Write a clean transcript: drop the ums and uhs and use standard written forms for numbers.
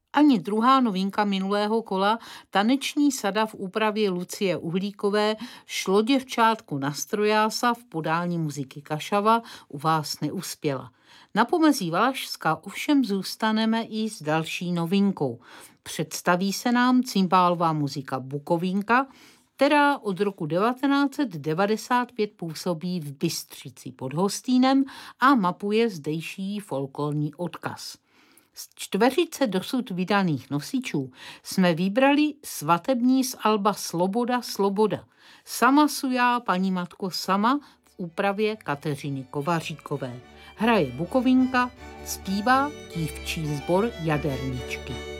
Ani druhá novinka minulého kola, taneční sada v úpravě Lucie Uhlíkové, Šlo děvčátku na strojása v podání muziky Kašava, u vás neuspěla. Na pomezí Valašska ovšem zůstaneme i s další novinkou. Představí se nám cymbálová muzika Bukovínka, která od roku 1995 působí v Bystřici pod Hostýnem a mapuje zdejší folklorní odkaz. Z čtveřice dosud vydaných nosičů jsme vybrali svatební z alba Sloboda, Sloboda. Sama sujá paní matko sama v úpravě Kateřiny Kovaříkové. Hraje Bukovínka, zpívá dívčí sbor Jaderničky.